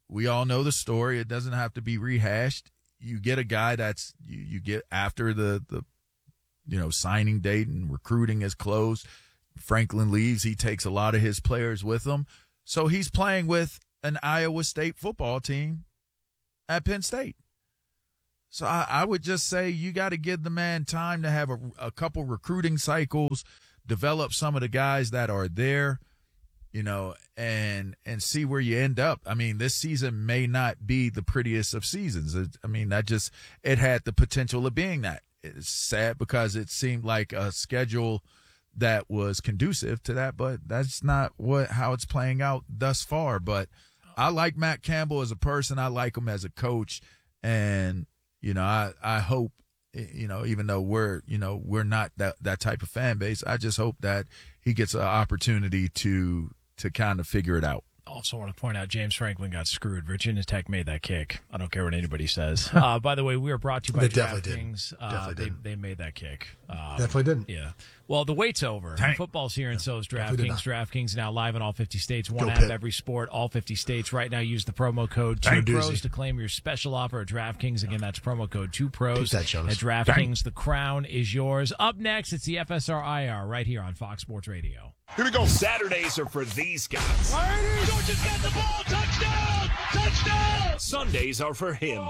we all know the story. It doesn't have to be rehashed. You get a guy that's you get after the signing date and recruiting is closed. Franklin leaves. He takes a lot of his players with him. So he's playing with an Iowa State football team at Penn State. So I would just say you got to give the man time to have a couple recruiting cycles, develop some of the guys that are there, and see where you end up. I mean, this season may not be the prettiest of seasons. It had the potential of being that. It's sad because it seemed like a schedule that was conducive to that, but that's not how it's playing out thus far. But I like Matt Campbell as a person. I like him as a coach. And, I hope, even though we're not that type of fan base, I just hope that he gets an opportunity to kind of figure it out. Also want to point out James Franklin got screwed. Virginia Tech made that kick. I don't care what anybody says. By the way, we are brought to you by DraftKings. They made that kick. Definitely didn't. Yeah. Well, the wait's over. Dang. Football's here, and so is DraftKings. DraftKings now live in all 50 states. One Go app, Pitt. every sport, all 50 states. Right now, use the promo code Dang. 2pros to claim your special offer at DraftKings. Again, that's promo code 2pros Keep that, Jonas. at DraftKings. The crown is yours. Up next, it's the FSR IR right here on Fox Sports Radio. Here we go. Saturdays are for these guys. Georgia's got the ball. Touchdown! Touchdown! Sundays are for him.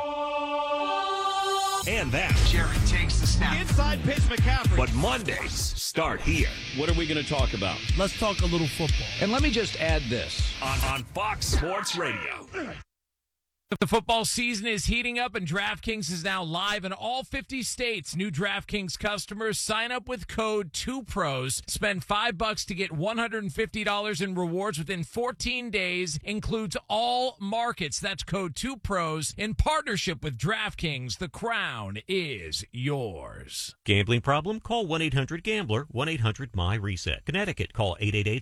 And that. Jerry takes the snap. Inside pitch, McCaffrey. But Mondays start here. What are we going to talk about? Let's talk a little football. And let me just add this. On Fox Sports Radio. The football season is heating up, and DraftKings is now live in all 50 states. New DraftKings customers sign up with code 2pros. Spend $5 to get $150 in rewards within 14 days. Includes all markets. That's code 2pros in partnership with DraftKings. The crown is yours. Gambling problem? Call 1-800-GAMBLER, 1-800-MY-RESET. Connecticut, call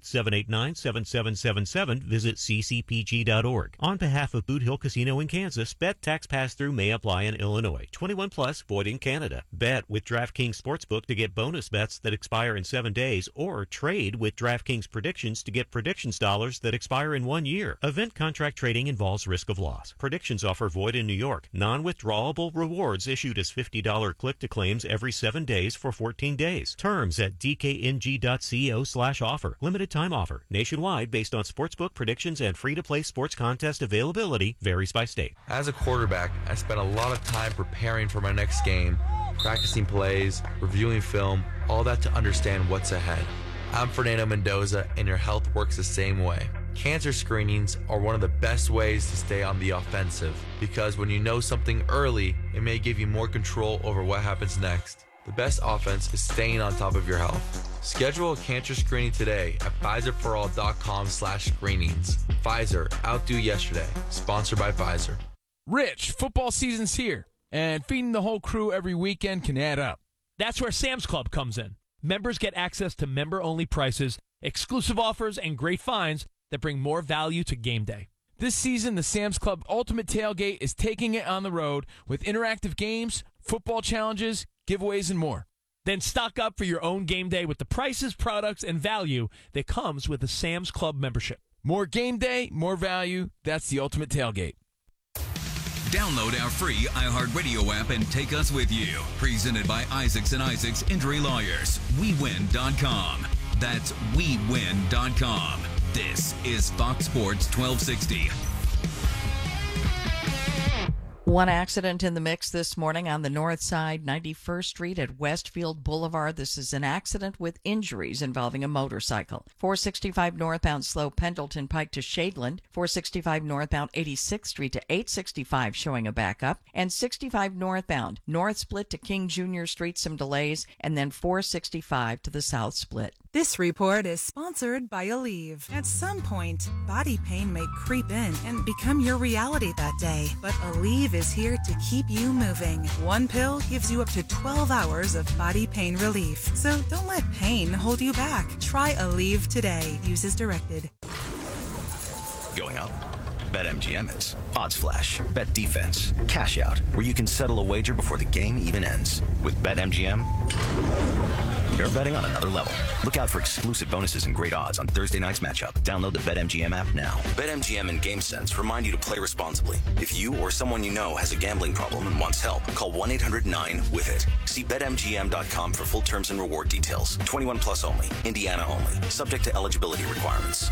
888-789-7777. Visit ccpg.org. On behalf of Boot Hill Casino in Kansas, bet tax pass-through may apply in Illinois. 21 plus, void in Canada. Bet with DraftKings Sportsbook to get bonus bets that expire in 7 days, or trade with DraftKings Predictions to get predictions dollars that expire in 1 year. Event contract trading involves risk of loss. Predictions offer void in New York. Non-withdrawable rewards issued as $50 click-to-claims every 7 days for 14 days. Terms at dkng.co/offer. Limited time offer. Nationwide based on sportsbook predictions and free-to-play sports contest availability. Varies by state. As a quarterback, I spent a lot of time preparing for my next game, practicing plays, reviewing film, all that to understand what's ahead. I'm Fernando Mendoza, and your health works the same way. Cancer screenings are one of the best ways to stay on the offensive, because when you know something early, it may give you more control over what happens next. The best offense is staying on top of your health. Schedule a cancer screening today at PfizerForAll.com/screenings. Pfizer, outdo yesterday. Sponsored by Pfizer. Rich, football season's here, and feeding the whole crew every weekend can add up. That's where Sam's Club comes in. Members get access to member-only prices, exclusive offers, and great finds that bring more value to game day. This season, the Sam's Club Ultimate Tailgate is taking it on the road with interactive games, football challenges, giveaways, and more. Then stock up for your own game day with the prices, products, and value that comes with a Sam's Club membership. More game day, more value. That's the Ultimate Tailgate. Download our free iHeartRadio app and take us with you. Presented by Isaacs and Isaacs Injury Lawyers. WeWin.com. That's WeWin.com. This is Fox Sports 1260. One accident in the mix this morning on the north side, 91st Street at Westfield Boulevard. This is an accident with injuries involving a motorcycle. 465 northbound slow Pendleton Pike to Shadeland. 465 northbound 86th Street to 865 showing a backup. And 65 northbound North Split to King Jr. Street, some delays. And then 465 to the South Split. This report is sponsored by Aleve. At some point, body pain may creep in and become your reality that day. But Aleve is here to keep you moving. One pill gives you up to 12 hours of body pain relief. So don't let pain hold you back. Try Aleve today. Use as directed. Going up? BetMGM is. Odds Flash, Bet Defense, Cash Out, where you can settle a wager before the game even ends. With BetMGM, You're betting on another level. Look out for exclusive bonuses and great odds on Thursday night's matchup. Download the BetMGM app now. BetMGM and GameSense remind you to play responsibly. If you or someone you know has a gambling problem and wants help, call 1-800-9-WITH-IT. See BetMGM.com for full terms and reward details. 21 plus only. Indiana only. Subject to eligibility requirements.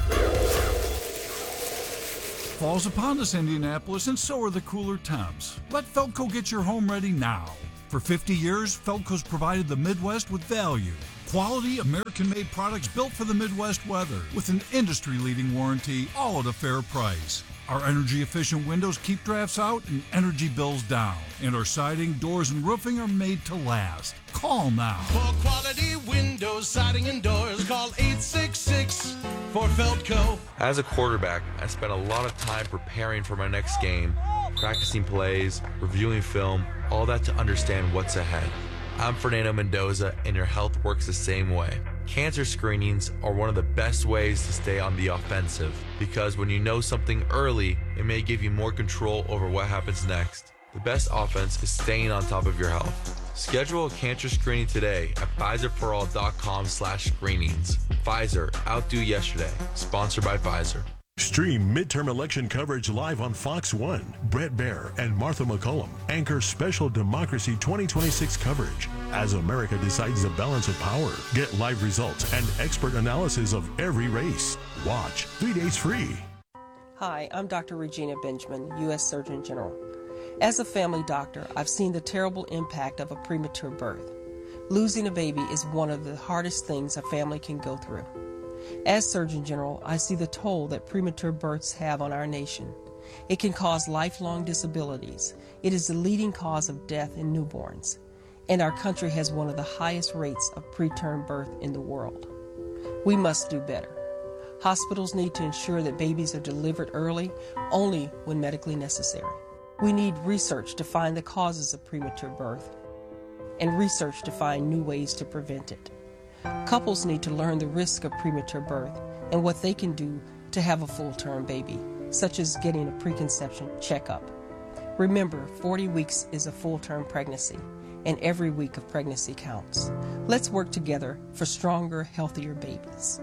Fall's upon us, Indianapolis, and so are the cooler temps. Let Felco get your home ready now. For 50 years, Felco's provided the Midwest with value. Quality, American-made products built for the Midwest weather with an industry-leading warranty, all at a fair price. Our energy-efficient windows keep drafts out and energy bills down. And our siding, doors, and roofing are made to last. Call now. For quality windows, siding, and doors, call 866 for Felco. As a quarterback, I spent a lot of time preparing for my next game, practicing plays, reviewing film, all that to understand what's ahead. I'm Fernando Mendoza, and your health works the same way. Cancer screenings are one of the best ways to stay on the offensive because when you know something early, it may give you more control over what happens next. The best offense is staying on top of your health. Schedule a cancer screening today at PfizerForAll.com/screenings. Pfizer, outdo yesterday. Sponsored by Pfizer. Stream midterm election coverage live on Fox 1. Brett Baer and Martha McCollum anchor special Democracy 2026 coverage as America decides the balance of power. Get live results and expert analysis of every race. Watch 3 days free. Hi, I'm Dr. Regina Benjamin, U.S. Surgeon General. As a family doctor, I've seen the terrible impact of a premature birth. Losing a baby is one of the hardest things a family can go through. As Surgeon General, I see the toll that premature births have on our nation. It can cause lifelong disabilities. It is the leading cause of death in newborns. And our country has one of the highest rates of preterm birth in the world. We must do better. Hospitals need to ensure that babies are delivered early, only when medically necessary. We need research to find the causes of premature birth and research to find new ways to prevent it. Couples need to learn the risk of premature birth and what they can do to have a full-term baby, such as getting a preconception checkup. Remember, 40 weeks is a full-term pregnancy, and every week of pregnancy counts. Let's work together for stronger, healthier babies.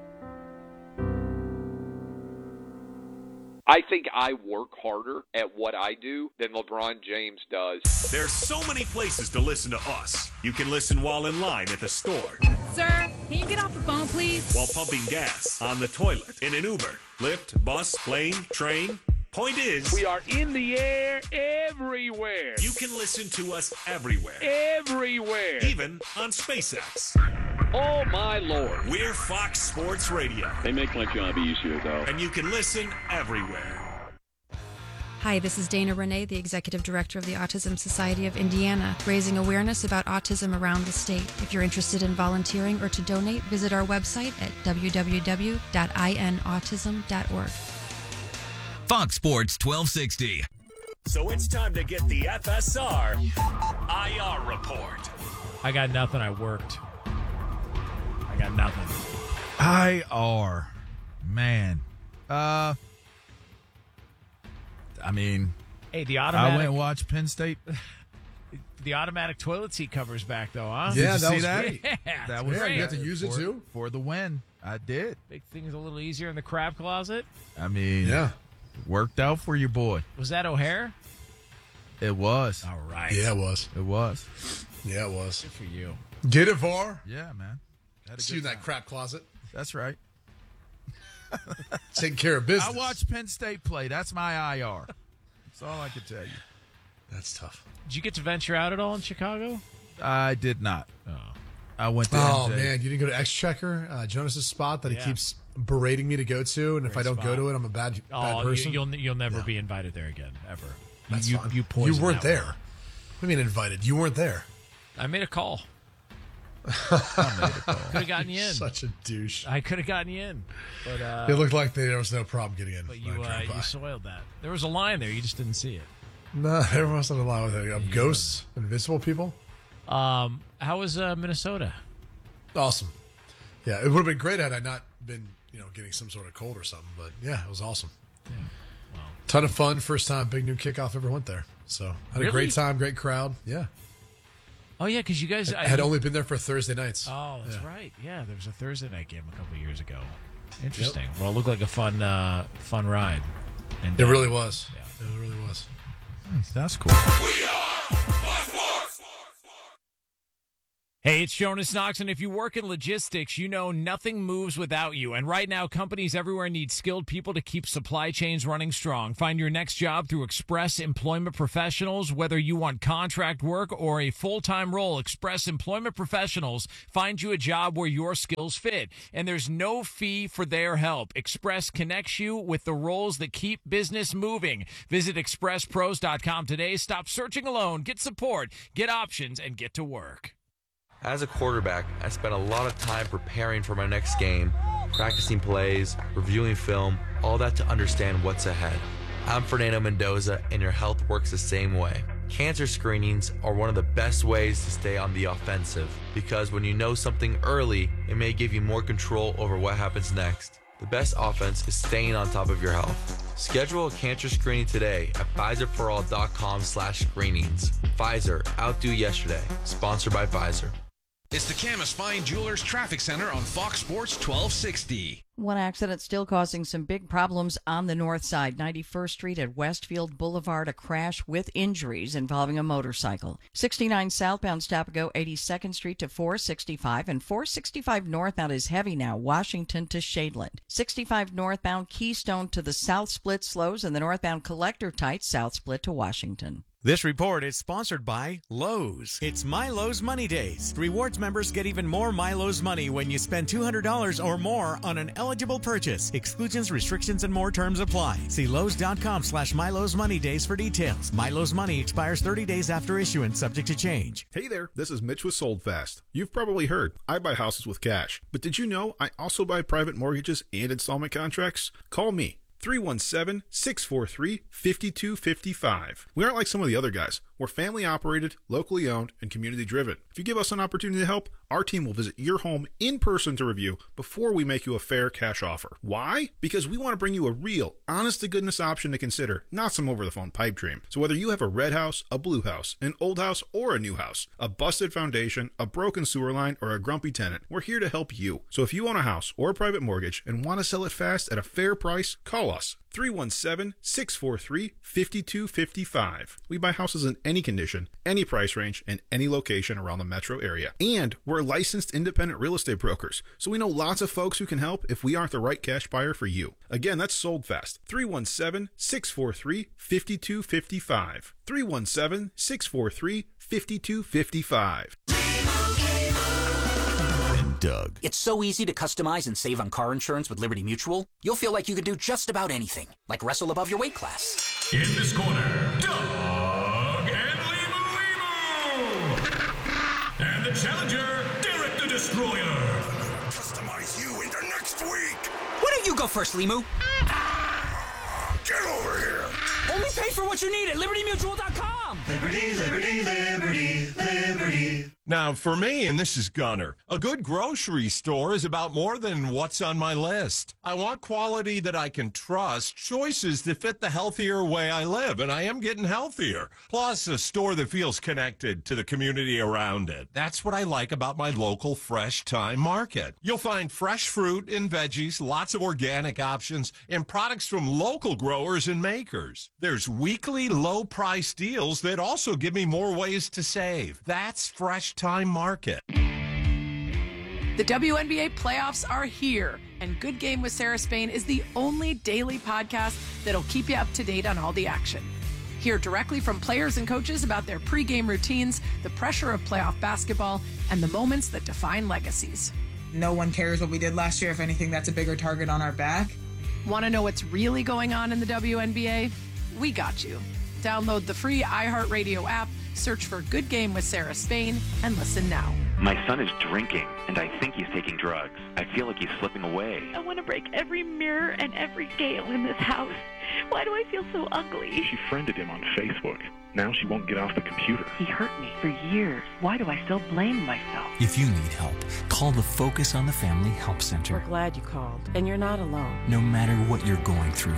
I think I work harder at what I do than LeBron James does. There's so many places to listen to us. You can listen while in line at the store. Sir, can you get off the phone, please? While pumping gas, on the toilet, in an Uber, Lyft, bus, plane, train. Point is, we are in the air everywhere. You can listen to us everywhere. Everywhere. Even on SpaceX. Oh, my Lord. We're Fox Sports Radio. They make my job easier, though. And you can listen everywhere. Hi, this is Dana Renee, the Executive Director of the Autism Society of Indiana, raising awareness about autism around the state. If you're interested in volunteering or to donate, visit our website at www.inautism.org. Fox Sports 1260. So it's time to get the FSR IR report. I got nothing. I worked. I got nothing. IR. Man. I mean, hey, the automatic. I went and watched Penn State. The automatic toilet seat cover's back, though, huh? Yeah, Did you that see was that? great. Yeah, That was great. You got to use it too for the win. I did. Make things a little easier in the crab closet. I mean, yeah, worked out for your boy. Was that O'Hare? It was. All right. Yeah, it was. It was. Yeah, it was. Good for you. Get it, VAR. Yeah, man. See you in that crap closet. That's right. Taking care of business. I watched Penn State play. That's my IR. That's all I can tell you. That's tough. Did you get to venture out at all in Chicago? I did not. Oh. I went to Oh, MJ. man. You didn't go to Exchequer, Jonas's spot that he keeps berating me to go to. And if I don't go to it, I'm a bad person. You'll never be invited there again, ever. That's fine. You You weren't that there. one. What do you mean invited? You weren't there. I made a call. Could have gotten you in. Such a douche. I could have gotten you in. But it looked like there was no problem getting in. But you soiled that. There was a line there. You just didn't see it. No, everyone was on the line with it. Ghosts, invisible people. How was Minnesota? Awesome. Yeah, it would have been great had I not been, getting some sort of cold or something. But yeah, it was awesome. Yeah. Wow. Ton of fun. First time, big new kickoff ever went there. So had a great time, great crowd. Yeah. Oh, yeah, because you guys... I had only been there for Thursday nights. Oh, that's right. Yeah, there was a Thursday night game a couple of years ago. Interesting. Yep. Well, it looked like a fun ride. And it really was. Yeah. It really was. That's cool. Hey, it's Jonas Knox, and if you work in logistics, you know nothing moves without you. And right now, companies everywhere need skilled people to keep supply chains running strong. Find your next job through Express Employment Professionals. Whether you want contract work or a full-time role, Express Employment Professionals find you a job where your skills fit. And there's no fee for their help. Express connects you with the roles that keep business moving. Visit expresspros.com today. Stop searching alone. Get support, get options, and get to work. As a quarterback, I spent a lot of time preparing for my next game, practicing plays, reviewing film, all that to understand what's ahead. I'm Fernando Mendoza, and your health works the same way. Cancer screenings are one of the best ways to stay on the offensive, because when you know something early, it may give you more control over what happens next. The best offense is staying on top of your health. Schedule a cancer screening today at PfizerForAll.com/screenings. Pfizer, outdo yesterday. Sponsored by Pfizer. It's the Camas Fine Jewelers Traffic Center on Fox Sports 1260. One accident still causing some big problems on the north side. 91st Street at Westfield Boulevard, a crash with injuries involving a motorcycle. 69 southbound stop and go 82nd Street to 465, and 465 northbound is heavy now, Washington to Shadeland. 65 northbound Keystone to the South Split slows, and the northbound Collector tight South Split to Washington. This report is sponsored by Lowe's. It's MyLowe's Money Days. Rewards members get even more MyLowe's money when you spend $200 or more on an eligible purchase. Exclusions, restrictions, and more terms apply. See Lowe's.com/MyLowe's Money Days for details. MyLowe's Money expires 30 days after issuance, subject to change. Hey there, this is Mitch with Sold Fast. You've probably heard, I buy houses with cash. But did you know I also buy private mortgages and installment contracts? Call me. 317-643-5255. We aren't like some of the other guys. We're family operated, locally owned, and community driven. If you give us an opportunity to help, our team will visit your home in person to review before we make you a fair cash offer. Why? Because we want to bring you a real, honest-to-goodness option to consider, not some over-the-phone pipe dream. So whether you have a red house, a blue house, an old house, or a new house, a busted foundation, a broken sewer line, or a grumpy tenant, we're here to help you. So if you own a house or a private mortgage and want to sell it fast at a fair price, call us. 317-643-5255. We buy houses in any condition, any price range, and any location around the metro area. And we're licensed independent real estate brokers, so we know lots of folks who can help if we aren't the right cash buyer for you. Again, that's Sold Fast. 317-643-5255. 317-643-5255. Doug. It's so easy to customize and save on car insurance with Liberty Mutual. You'll feel like you could do just about anything, like wrestle above your weight class. In this corner, Doug and Limu. And the challenger, Derek the Destroyer. Customize you into next week. Why don't you go first, Limu? Get over here. Only pay for what you need at LibertyMutual.com. Liberty, liberty, liberty, liberty. Now, for me, and this is Gunner, a good grocery store is about more than what's on my list. I want quality that I can trust, choices that fit the healthier way I live, and I am getting healthier. Plus, a store that feels connected to the community around it. That's what I like about my local Fresh Time Market. You'll find fresh fruit and veggies, lots of organic options, and products from local growers and makers. There's weekly low-price deals that also give me more ways to save. That's Fresh Time Market. The WNBA playoffs are here, and Good Game with Sarah Spain is the only daily podcast that'll keep you up to date on all the action. Hear directly from players and coaches about their pregame routines, the pressure of playoff basketball, and the moments that define legacies. No one cares what we did last year. If anything, that's a bigger target on our back. Want to know what's really going on in the WNBA? We got you. Download the free iHeartRadio app, search for Good Game with Sarah Spain, and listen now. My son is drinking, and I think he's taking drugs. I feel like he's slipping away. I want to break every mirror and every gale in this house. Why do I feel so ugly? She friended him on Facebook. Now she won't get off the computer. He hurt me for years. Why do I still blame myself? If you need help, call the Focus on the Family Help Center. We're glad you called, and you're not alone. No matter what you're going through, stay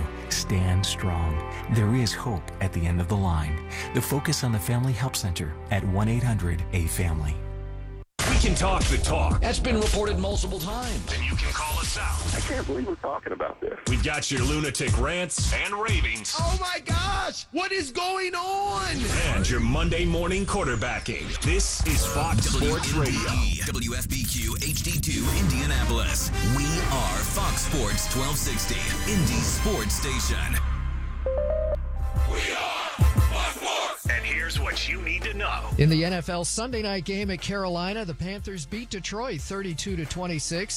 stand strong. There is hope at the end of the line. The Focus on the Family Help Center at 1-800-A-FAMILY. We can talk the talk. That's been reported multiple times. Then you can call us out. I can't believe we're talking about this. We've got your lunatic rants And ravings. Oh my gosh! What is going on? and your Monday morning quarterbacking. This is Fox Sports Radio. WFBQ HD2 Indianapolis. We are Fox Sports 1260, Indy's sports station. We are Fox Sports. And here's what you need to know. In the NFL Sunday night game at Carolina, the Panthers beat Detroit 32-26.